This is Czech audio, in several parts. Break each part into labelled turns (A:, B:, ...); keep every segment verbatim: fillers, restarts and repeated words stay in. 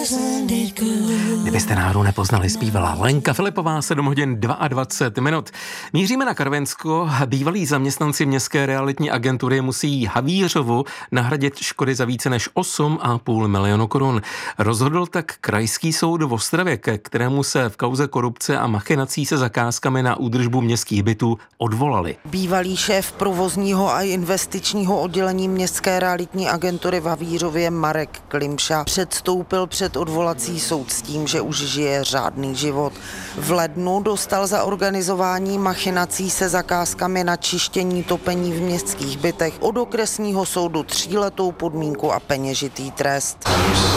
A: Kdybyste náhodou nepoznali, zpívala Lenka Filipová, sedm hodin dvacet dva minut. Míříme na Karvinsko. Bývalí zaměstnanci městské realitní agentury musí Havířovu nahradit škody za více než osm a půl milionu korun. Rozhodl tak Krajský soud v Ostravě, ke kterému se v kauze korupce a machinací se zakázkami na údržbu městských bytů odvolali.
B: Bývalý šéf provozního a investičního oddělení městské realitní agentury v Havířově Marek Klimša předstoupil před odvolací soud s tím, že už žije řádný život. V lednu dostal za organizování machinací se zakázkami na čištění topení v městských bytech od okresního soudu tříletou podmínku a peněžitý trest.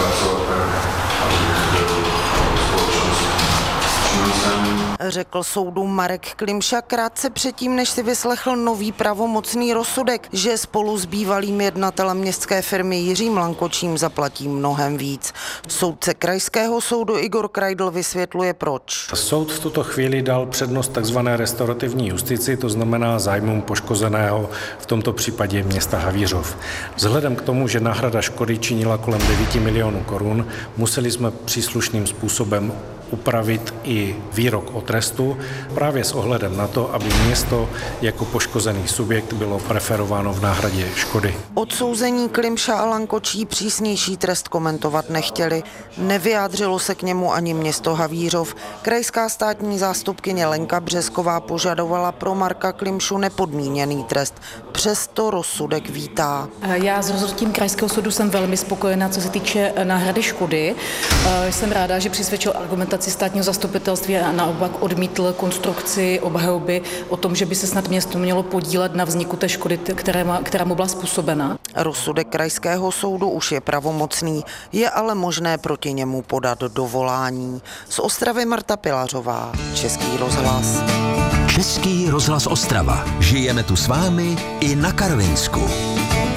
B: Řekl soudu Marek Klimša krátce předtím, než si vyslechl nový pravomocný rozsudek, že spolu s bývalým jednatelem městské firmy Jiřím Lankočím zaplatí mnohem víc. Soudce Krajského soudu Igor Krajdl vysvětluje proč.
C: Soud v tuto chvíli dal přednost takzvané restaurativní justici, to znamená zájmům poškozeného, v tomto případě města Havířov. Vzhledem k tomu, že náhrada škody činila kolem devět milionů korun, museli jsme příslušným způsobem upravit i výrok o trestu právě s ohledem na to, aby město jako poškozený subjekt bylo preferováno v náhradě škody.
B: Odsouzení Klimša a Lankočí přísnější trest komentovat nechtěli. Nevyjádřilo se k němu ani město Havířov. Krajská státní zástupkyně Lenka Březková požadovala pro Marka Klimšu nepodmíněný trest. Přesto rozsudek vítá.
D: Já s rozhodnutím Krajského soudu jsem velmi spokojená, co se týče náhrady škody. Jsem ráda, že přisvědčil argumentaci státního zastupitelství a naopak odmítl konstrukci obhajoby o tom, že by se snad město mělo podílet na vzniku té škody, která, která mu byla způsobena.
B: Rozsudek Krajského soudu už je pravomocný, je ale možné proti němu podat dovolání. Z Ostravy Marta Pilařová, Český rozhlas.
E: Český rozhlas Ostrava. Žijeme tu s vámi i na Karvinsku.